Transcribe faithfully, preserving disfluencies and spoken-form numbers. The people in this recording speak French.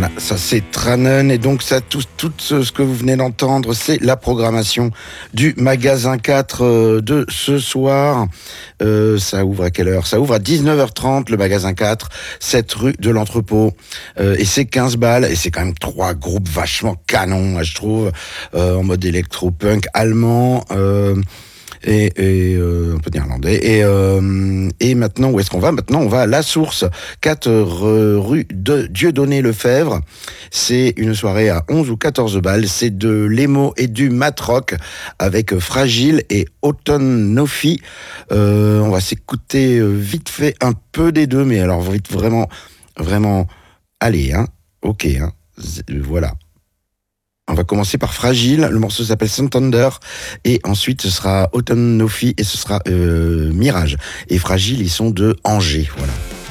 Voilà, ça c'est Tranen, et donc ça, tout, tout ce que vous venez d'entendre, c'est la programmation du magasin quatre euh, de ce soir. Euh, ça ouvre à quelle heure? Ça ouvre à dix-neuf heures trente, le magasin quatre, sept rue de l'Entrepôt. Euh, et c'est quinze balles, et c'est quand même trois groupes vachement canons, moi, je trouve, euh, en mode électro-punk allemand. Euh, et, et euh, un peu néerlandais. Et, euh, et maintenant, où est-ce qu'on va? Maintenant, on va à La Source, quatre rue de Dieudonné-Lefebvre. C'est une soirée à onze ou quatorze balles. C'est de l'émo et du mat-rock avec Fragile et Autumn Nofi. Euh, on va s'écouter vite fait un peu des deux, mais alors vite, vraiment, vraiment, allez, hein, ok, hein, voilà. On va commencer par Fragile, le morceau s'appelle Santander, et ensuite ce sera Autumn Nofi et ce sera euh, Mirage. Et Fragile, ils sont de Angers, voilà.